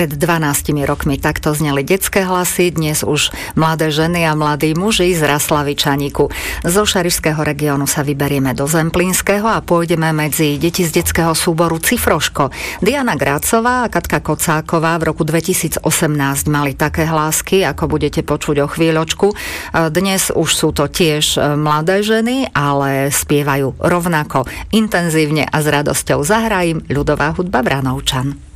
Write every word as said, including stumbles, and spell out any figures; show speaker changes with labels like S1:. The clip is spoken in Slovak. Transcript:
S1: Pred dvanástimi rokmi takto zneli detské hlasy, dnes už mladé ženy a mladí muži z Raslavičaníku. Zo Šarišského regiónu sa vyberieme do Zemplínskeho a pôjdeme medzi deti z detského súboru Cifroško. Diana Grácová a Katka Kocáková v roku dvetisícosemnásť mali také hlásky, ako budete počuť o chvíľočku. Dnes už sú to tiež mladé ženy, ale spievajú rovnako intenzívne a s radosťou. Zahrajím ľudová hudba Branovčan.